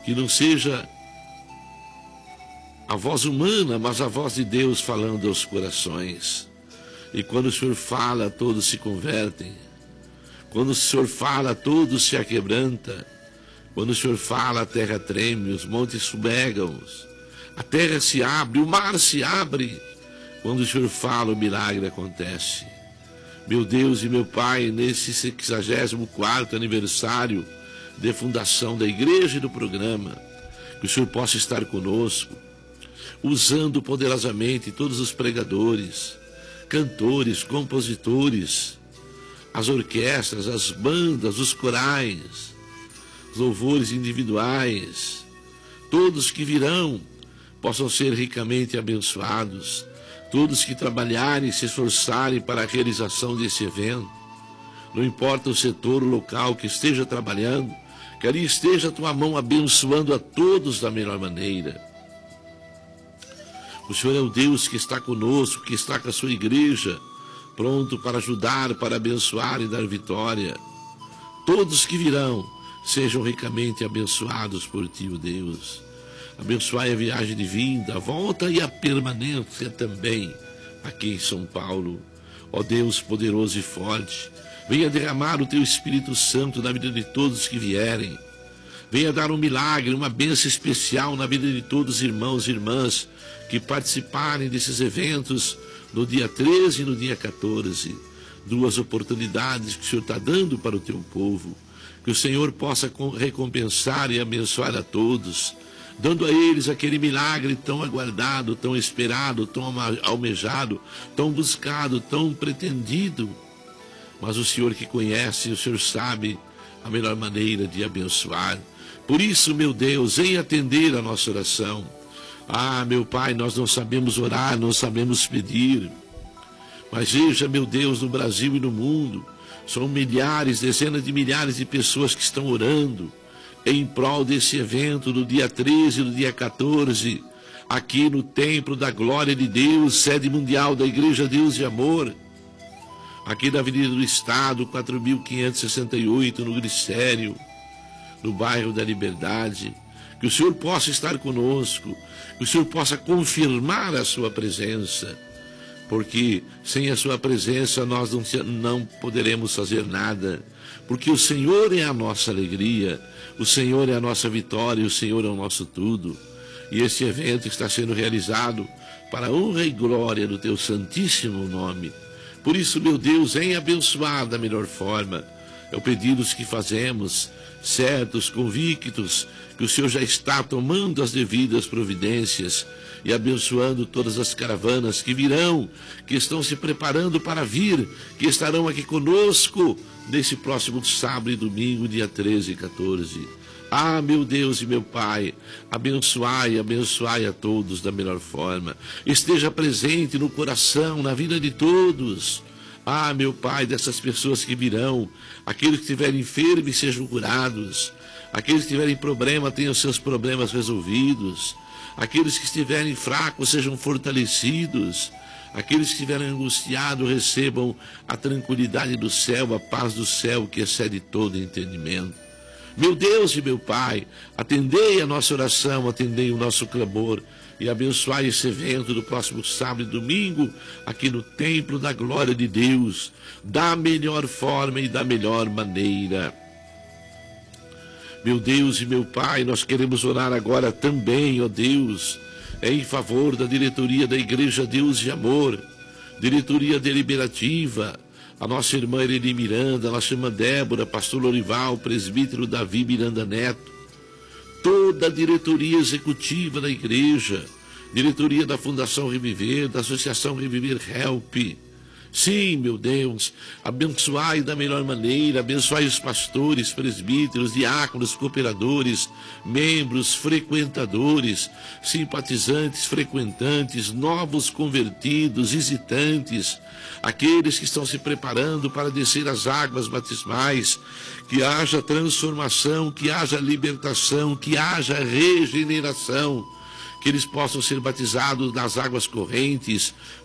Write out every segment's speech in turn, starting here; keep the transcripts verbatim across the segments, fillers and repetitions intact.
que não seja a voz humana, mas a voz de Deus falando aos corações. E quando o Senhor fala, todos se convertem. Quando o Senhor fala, todos se aquebranta. Quando o Senhor fala, a terra treme, os montes subegam, a terra se abre, o mar se abre. Quando o Senhor fala, o milagre acontece. Meu Deus e meu Pai, nesse sexagésimo quarto aniversário de fundação da igreja e do programa, que o Senhor possa estar conosco, usando poderosamente todos os pregadores, cantores, compositores, as orquestras, as bandas, os corais, os louvores individuais, todos que virão possam ser ricamente abençoados, todos que trabalharem e se esforçarem para a realização desse evento. Não importa o setor, o local que esteja trabalhando, que ali esteja a tua mão abençoando a todos da melhor maneira. O Senhor é o Deus que está conosco, que está com a sua igreja, pronto para ajudar, para abençoar e dar vitória. Todos que virão, sejam ricamente abençoados por ti, ó Deus. Abençoai a viagem de vinda, a volta e a permanência também aqui em São Paulo. Ó Deus poderoso e forte, venha derramar o teu Espírito Santo na vida de todos que vierem. Venha dar um milagre, uma bênção especial na vida de todos os irmãos e irmãs que participarem desses eventos no dia treze e no dia quatorze. Duas oportunidades que o Senhor está dando para o teu povo. Que o Senhor possa recompensar e abençoar a todos, dando a eles aquele milagre tão aguardado, tão esperado, tão almejado, tão buscado, tão pretendido. Mas o Senhor que conhece, o Senhor sabe a melhor maneira de abençoar. Por isso, meu Deus, venha atender a nossa oração. Ah, meu Pai, nós não sabemos orar, não sabemos pedir. Mas veja, meu Deus, no Brasil e no mundo, são milhares, dezenas de milhares de pessoas que estão orando em prol desse evento do dia treze e do dia quatorze, aqui no Templo da Glória de Deus, sede mundial da Igreja Deus de Amor, aqui na Avenida do Estado, quatro mil quinhentos e sessenta e oito, no Glicério, no bairro da Liberdade. Que o Senhor possa estar conosco, que o Senhor possa confirmar a sua presença, porque sem a sua presença nós não, não poderemos fazer nada, porque o Senhor é a nossa alegria, o Senhor é a nossa vitória, o Senhor é o nosso tudo. E esse evento está sendo realizado para a honra e glória do teu santíssimo nome. Por isso, meu Deus, venha abençoar da melhor forma. É o pedido que fazemos, certos, convictos, que o Senhor já está tomando as devidas providências e abençoando todas as caravanas que virão, que estão se preparando para vir, que estarão aqui conosco nesse próximo sábado e domingo, dia treze e quatorze. Ah, meu Deus e meu Pai, abençoai, abençoai a todos da melhor forma. Esteja presente no coração, na vida de todos. Ah, meu Pai, dessas pessoas que virão, aqueles que estiverem enfermos sejam curados, aqueles que tiverem problema tenham seus problemas resolvidos, aqueles que estiverem fracos sejam fortalecidos, aqueles que estiverem angustiados recebam a tranquilidade do céu, a paz do céu que excede todo entendimento. Meu Deus e meu Pai, atendei a nossa oração, atendei o nosso clamor e abençoai esse evento do próximo sábado e domingo aqui no Templo da Glória de Deus, da melhor forma e da melhor maneira. Meu Deus e meu Pai, nós queremos orar agora também, ó Deus, em favor da diretoria da Igreja Deus de Amor, diretoria deliberativa, a nossa irmã Irene Miranda, a nossa irmã Débora, pastor Lorival, presbítero Davi Miranda Neto, toda a diretoria executiva da igreja, diretoria da Fundação Reviver, da Associação Reviver Help. Sim, meu Deus, abençoai da melhor maneira, abençoai os pastores, presbíteros, diáconos, cooperadores, membros, frequentadores, simpatizantes, frequentantes, novos convertidos, visitantes, aqueles que estão se preparando para descer as águas batismais, que haja transformação, que haja libertação, que haja regeneração, que eles possam ser batizados nas águas correntes,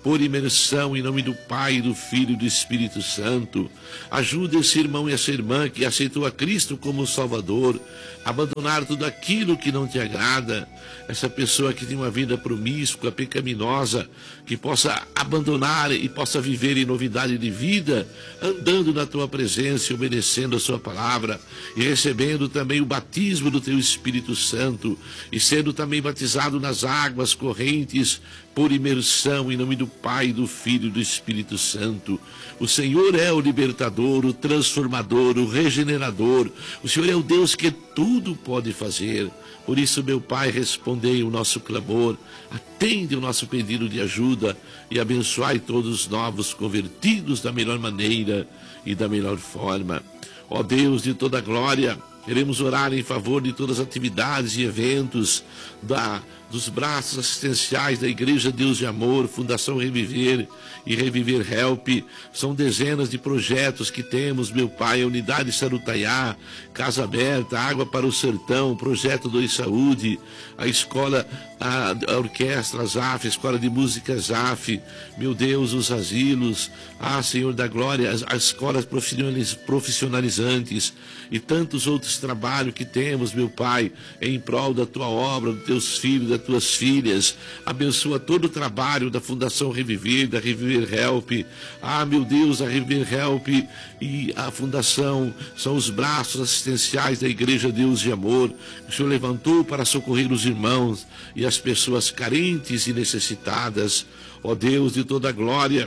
por imersão, em nome do Pai, do Filho e do Espírito Santo. Ajuda esse irmão e essa irmã que aceitou a Cristo como Salvador, a abandonar tudo aquilo que não te agrada. Essa pessoa que tem uma vida promíscua, pecaminosa, que possa abandonar e possa viver em novidade de vida, andando na tua presença e obedecendo a sua palavra, e recebendo também o batismo do teu Espírito Santo, e sendo também batizado nas águas correntes, por imersão, em nome do Pai, do Filho e do Espírito Santo. O Senhor é o libertador, o transformador, o regenerador. O Senhor é o Deus que tudo pode fazer. Por isso, meu Pai, respondei o nosso clamor, atende o nosso pedido de ajuda e abençoai todos os novos convertidos da melhor maneira e da melhor forma. Ó Deus de toda glória, queremos orar em favor de todas as atividades e eventos da, dos braços assistenciais da Igreja Deus de Amor, Fundação Reviver e Reviver Help. São dezenas de projetos que temos, meu Pai, a Unidade Sarutaiá, Casa Aberta, Água para o Sertão, Projeto Dois Saúde, a Escola, a, a Orquestra Zaf, a Escola de Música Zaf, meu Deus, os asilos, ah, Senhor da Glória, as, as escolas profissionalizantes e tantos outros trabalhos que temos, meu Pai, em prol da Tua obra, dos Teus filhos, das Tuas filhas. Abençoa todo o trabalho da Fundação Reviver, da Reviver Help. Ah, meu Deus, a Reviver Help e a Fundação são os braços assistenciais da Igreja Deus de Amor, que o Senhor levantou para socorrer os irmãos e as pessoas carentes e necessitadas. Ó Deus de toda glória,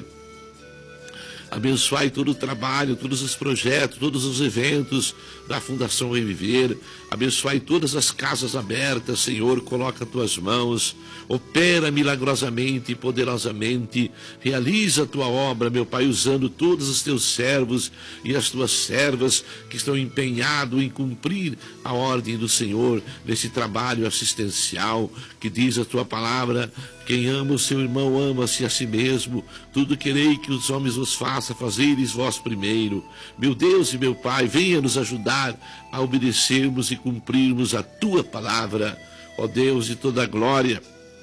abençoai todo o trabalho, todos os projetos, todos os eventos da Fundação Reviver. Abençoai todas as casas abertas, Senhor, coloca as tuas mãos, opera milagrosamente e poderosamente, realiza a tua obra, meu Pai, usando todos os teus servos e as tuas servas que estão empenhados em cumprir a ordem do Senhor nesse trabalho assistencial, que diz a tua palavra: quem ama o seu irmão ama-se a si mesmo. Tudo querei que os homens vos façam, fazeres vós primeiro. Meu Deus e meu Pai, venha nos ajudar a obedecermos e cumprirmos a tua palavra. Ó Deus de toda glória,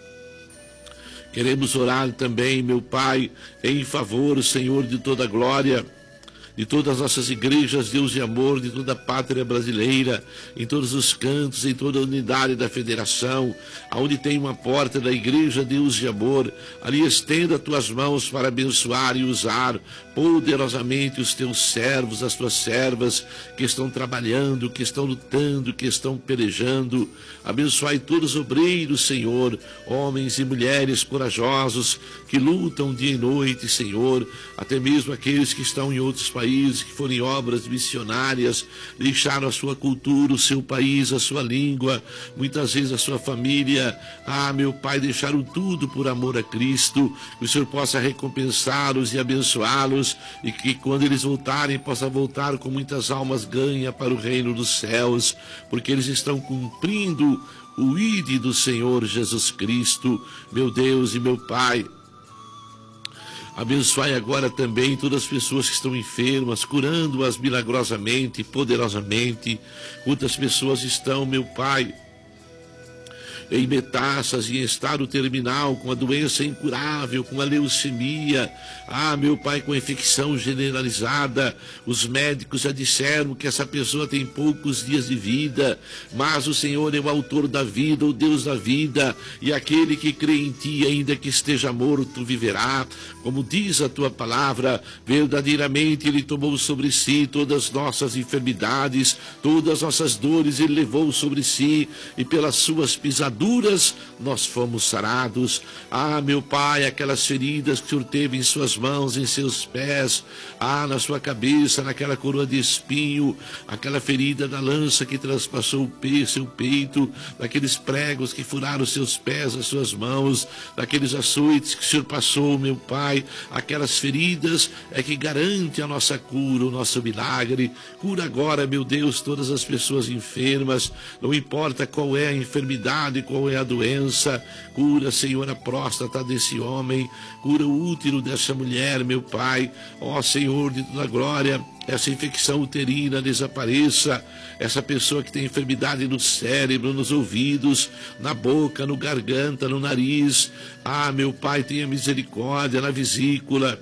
queremos orar também, meu Pai, em favor, Senhor, de toda glória, de todas as nossas igrejas, Deus de amor, de toda a pátria brasileira, em todos os cantos, em toda a unidade da federação, aonde tem uma porta da Igreja Deus de Amor, ali estenda as tuas mãos para abençoar e usar poderosamente os teus servos, as tuas servas que estão trabalhando, que estão lutando, que estão pelejando. Abençoai todos os obreiros, Senhor, homens e mulheres corajosos que lutam dia e noite, Senhor, até mesmo aqueles que estão em outros países, que foram em obras missionárias, deixaram a sua cultura, o seu país, a sua língua, muitas vezes a sua família. Ah, meu Pai, deixaram tudo por amor a Cristo. Que o Senhor possa recompensá-los e abençoá-los, e que quando eles voltarem, possa voltar com muitas almas ganhas para o reino dos céus, porque eles estão cumprindo o ide do Senhor Jesus Cristo. Meu Deus e meu Pai, abençoai agora também todas as pessoas que estão enfermas, curando-as milagrosamente, poderosamente. Quantas pessoas estão, meu Pai, em metástase, em estado terminal, com a doença incurável, com a leucemia, ah, meu Pai, com a infecção generalizada. Os médicos já disseram que essa pessoa tem poucos dias de vida, mas o Senhor é o autor da vida, o Deus da vida, e aquele que crê em Ti, ainda que esteja morto, viverá. Como diz a Tua palavra, verdadeiramente Ele tomou sobre si todas as nossas enfermidades, todas as nossas dores Ele levou sobre si, e pelas suas pisaduras nós fomos sarados. Ah, meu Pai, aquelas feridas que o Senhor teve em suas mãos, em seus pés, ah, na sua cabeça, naquela coroa de espinho, aquela ferida da lança que transpassou o pe seu peito, daqueles pregos que furaram seus pés, as suas mãos, daqueles açoites que o Senhor passou, meu Pai, aquelas feridas é que garante a nossa cura, o nosso milagre. Cura agora, meu Deus, todas as pessoas enfermas, não importa qual é a enfermidade, qual é a doença. Cura, Senhor, a próstata desse homem, cura o útero dessa mulher, meu Pai. Ó Senhor de toda glória, essa infecção uterina desapareça. Essa pessoa que tem enfermidade no cérebro, nos ouvidos, na boca, no garganta, no nariz. Ah, meu Pai, tenha misericórdia na vesícula,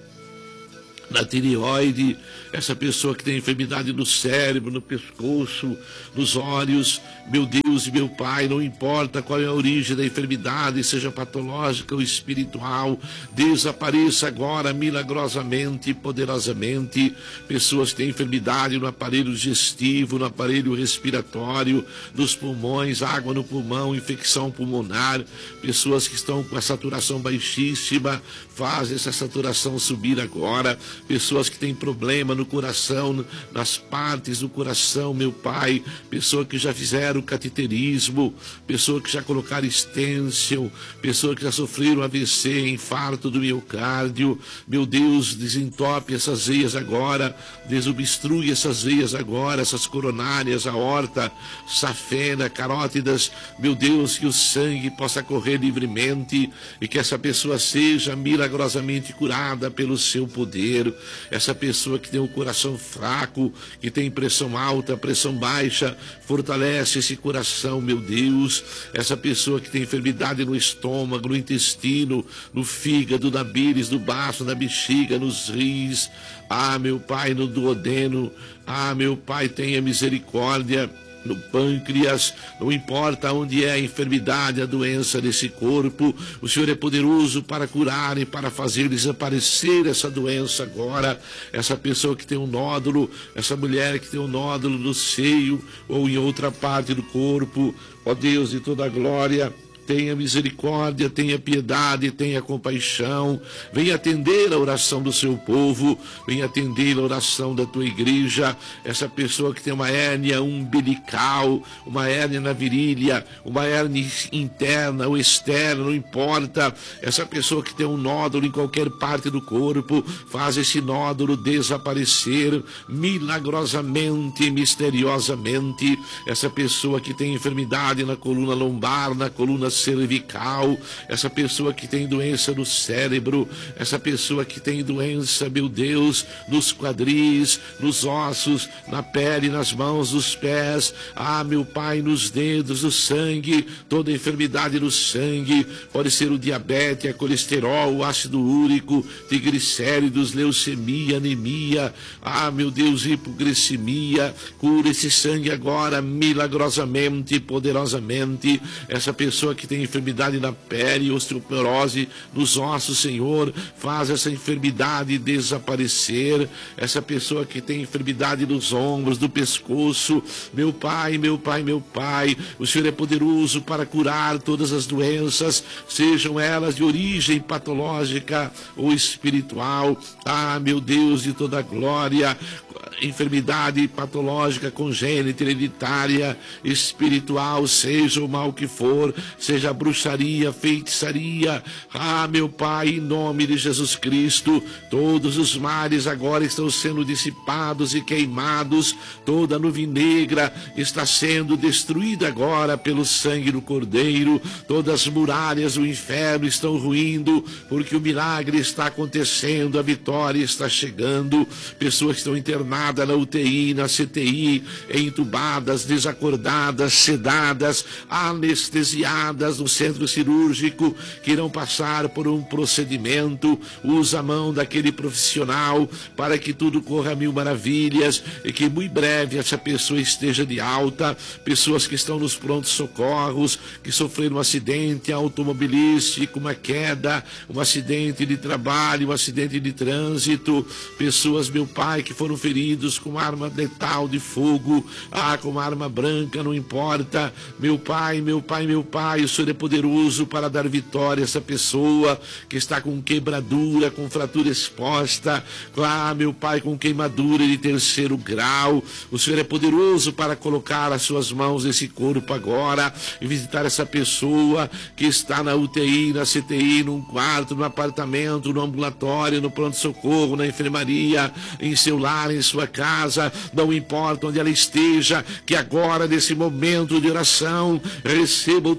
na tireoide, essa pessoa que tem enfermidade no cérebro, no pescoço, nos olhos. Meu Deus e meu Pai, não importa qual é a origem da enfermidade, seja patológica ou espiritual, desapareça agora milagrosamente e poderosamente. Pessoas que têm enfermidade no aparelho digestivo, no aparelho respiratório, nos pulmões, água no pulmão, infecção pulmonar, pessoas que estão com a saturação baixíssima, faz essa saturação subir agora. Pessoas que têm problema no coração, nas partes do coração, meu Pai, pessoa que já fizeram cateterismo, pessoa que já colocaram stencil, pessoa que já sofreram A V C, infarto do miocárdio. Meu Deus, desentope essas veias agora, desobstrui essas veias agora, essas coronárias, aorta, safena, carótidas. Meu Deus, que o sangue possa correr livremente e que essa pessoa seja milagrosamente curada pelo seu poder. Essa pessoa que tem o coração fraco, que tem pressão alta, pressão baixa, fortalece esse coração, meu Deus. Essa pessoa que tem enfermidade no estômago, no intestino, no fígado, na bíris, no baço, na bexiga, nos rins. Ah, meu Pai, no duodeno. Ah, meu Pai, tenha misericórdia. No pâncreas, não importa onde é a enfermidade, a doença desse corpo, o Senhor é poderoso para curar e para fazer desaparecer essa doença agora. Essa pessoa que tem um nódulo, essa mulher que tem um nódulo no seio ou em outra parte do corpo, ó Deus de toda a glória, tenha misericórdia, tenha piedade, tenha compaixão. Venha atender a oração do seu povo, venha atender a oração da tua igreja. Essa pessoa que tem uma hérnia umbilical, uma hérnia na virilha, uma hérnia interna ou externa, não importa. Essa pessoa que tem um nódulo em qualquer parte do corpo, faz esse nódulo desaparecer milagrosamente, misteriosamente. Essa pessoa que tem enfermidade na coluna lombar, na coluna cervical, essa pessoa que tem doença no cérebro, essa pessoa que tem doença, meu Deus, nos quadris, nos ossos, na pele, nas mãos, nos pés, ah, meu Pai, nos dedos, no sangue, toda enfermidade no sangue, pode ser o diabetes, a colesterol, o ácido úrico, triglicéridos, leucemia, anemia, ah, meu Deus, hipoglicemia. Cura esse sangue agora milagrosamente, poderosamente. Essa pessoa que tem enfermidade na pele, osteoporose nos ossos, Senhor, faz essa enfermidade desaparecer. Essa pessoa que tem enfermidade nos ombros, do pescoço, meu Pai, meu Pai, meu Pai, o Senhor é poderoso para curar todas as doenças, sejam elas de origem patológica ou espiritual. Ah, meu Deus de toda glória, enfermidade patológica, congênita, hereditária, espiritual, seja o mal que for, seja bruxaria, feitiçaria. Ah, meu Pai, em nome de Jesus Cristo, todos os males agora estão sendo dissipados e queimados, toda a nuvem negra está sendo destruída agora pelo sangue do Cordeiro, todas as muralhas do inferno estão ruindo, porque o milagre está acontecendo, a vitória está chegando. Pessoas que estão internadas na U T I, na C T I, entubadas, desacordadas, sedadas, anestesiadas no centro cirúrgico, que irão passar por um procedimento. Usa a mão daquele profissional para que tudo corra a mil maravilhas e que muito breve essa pessoa esteja de alta. Pessoas que estão nos prontos socorros, que sofreram um acidente automobilístico, uma queda, um acidente de trabalho, um acidente de trânsito. Pessoas, meu Pai, que foram feridos com arma letal de fogo, ah, com arma branca, não importa. Meu Pai, meu Pai, meu Pai, o Senhor é poderoso para dar vitória a essa pessoa que está com quebradura, com fratura exposta, ah, meu Pai, com queimadura de terceiro grau. O Senhor é poderoso para colocar as suas mãos nesse corpo agora e visitar essa pessoa que está na U T I, na C T I, num quarto, no apartamento, no ambulatório, no pronto-socorro, na enfermaria, em seu lar, em sua casa, não importa onde ela esteja, que agora, nesse momento de oração, receba o toque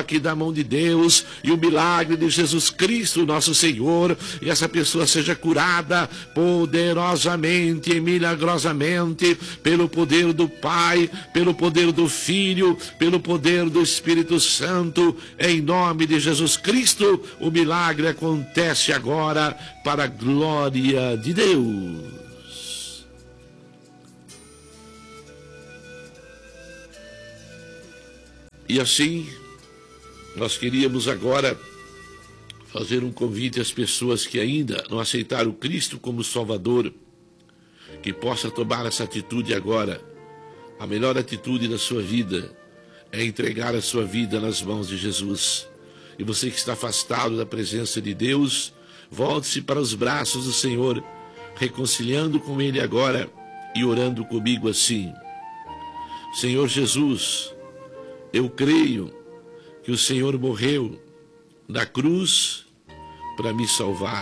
toque da mão de Deus e o milagre de Jesus Cristo, nosso Senhor, e essa pessoa seja curada poderosamente e milagrosamente pelo poder do Pai, pelo poder do Filho, pelo poder do Espírito Santo, em nome de Jesus Cristo. O milagre acontece agora para a glória de Deus. E assim, nós queríamos agora fazer um convite às pessoas que ainda não aceitaram Cristo como Salvador, que possa tomar essa atitude agora. A melhor atitude da sua vida é entregar a sua vida nas mãos de Jesus. E você que está afastado da presença de Deus, volte-se para os braços do Senhor, reconciliando com Ele agora e orando comigo assim: Senhor Jesus, eu creio que o Senhor morreu na cruz para me salvar,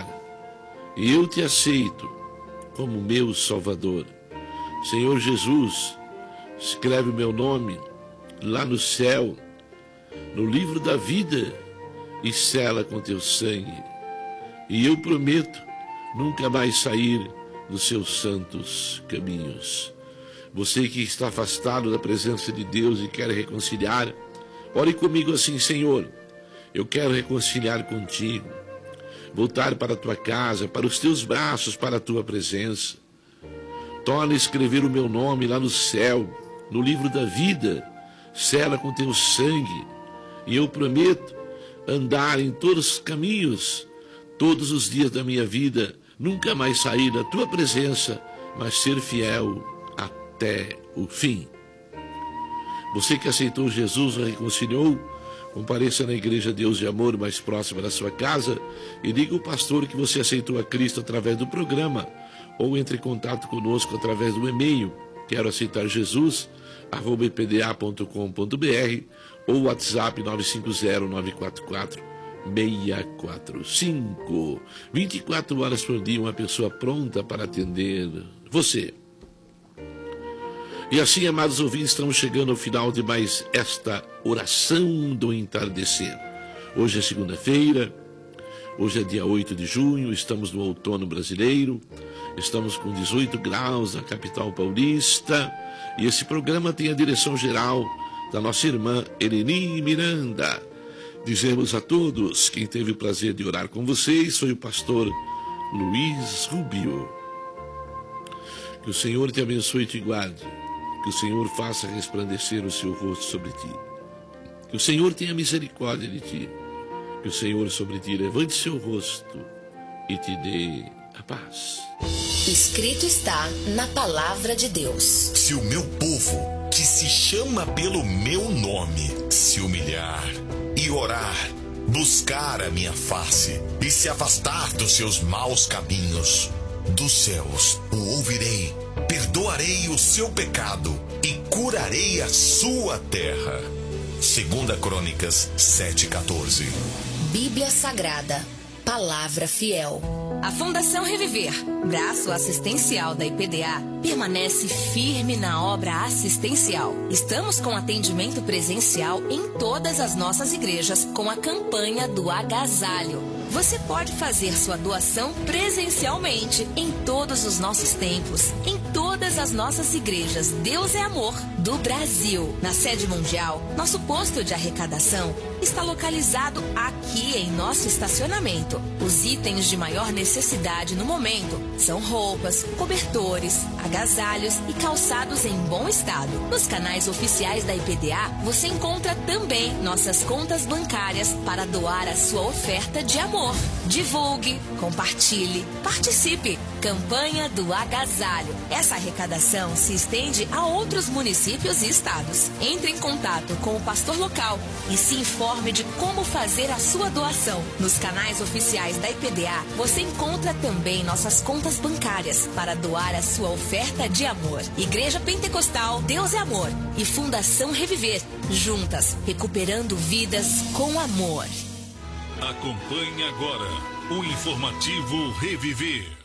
e eu te aceito como meu Salvador. Senhor Jesus, escreve o meu nome lá no céu, no livro da vida, e sela com teu sangue, e eu prometo nunca mais sair dos seus santos caminhos. Você que está afastado da presença de Deus e quer reconciliar, ore comigo assim: Senhor, eu quero reconciliar contigo, voltar para a tua casa, para os teus braços, para a tua presença. Torna a escrever o meu nome lá no céu, no livro da vida, sela com teu sangue, e eu prometo andar em todos os caminhos, todos os dias da minha vida, nunca mais sair da tua presença, mas ser fiel até o fim. Você que aceitou Jesus, reconciliou, compareça na Igreja Deus de Amor mais próxima da sua casa e diga ao pastor que você aceitou a Cristo através do programa, ou entre em contato conosco através do e-mail quero aceitar Jesus arroba i p d a ponto com ponto b r ou WhatsApp nove cinco zero nove quatro quatro seis quatro cinco. vinte e quatro horas por dia, uma pessoa pronta para atender você. E assim, amados ouvintes, estamos chegando ao final de mais esta oração do entardecer. Hoje é segunda-feira, hoje é dia oito de junho, estamos no outono brasileiro, estamos com dezoito graus na capital paulista, e esse programa tem a direção geral da nossa irmã Eleni Miranda. Dizemos a todos, quem teve o prazer de orar com vocês foi o pastor Luiz Rubio. Que o Senhor te abençoe e te guarde. Que o Senhor faça resplandecer o seu rosto sobre ti. Que o Senhor tenha misericórdia de ti. Que o Senhor sobre ti levante seu rosto e te dê a paz. Escrito está na palavra de Deus: se o meu povo, que se chama pelo meu nome, se humilhar e orar, buscar a minha face e se afastar dos seus maus caminhos, dos céus o ouvirei, perdoarei o seu pecado e curarei a sua terra. Segunda Crônicas sete, quatorze. Bíblia Sagrada, palavra fiel. A Fundação Reviver, braço assistencial da I P D A, permanece firme na obra assistencial. Estamos com atendimento presencial em todas as nossas igrejas com a campanha do agasalho. Você pode fazer sua doação presencialmente em todos os nossos templos, em todas as nossas igrejas Deus é Amor do Brasil. Na sede mundial, nosso posto de arrecadação está localizado aqui em nosso estacionamento. Os itens de maior necessidade no momento são roupas, cobertores, agasalhos e calçados em bom estado. Nos canais oficiais da I P D A, você encontra também nossas contas bancárias para doar a sua oferta de amor. Divulgue, compartilhe, participe. Campanha do Agasalho. Essa arrecadação se estende a outros municípios e estados. Entre em contato com o pastor local e se informe de como fazer a sua doação. Nos canais oficiais da I P D A, você encontra também nossas contas bancárias para doar a sua oferta de amor. Igreja Pentecostal Deus é Amor e Fundação Reviver, juntas, recuperando vidas com amor. Acompanhe agora o informativo Reviver.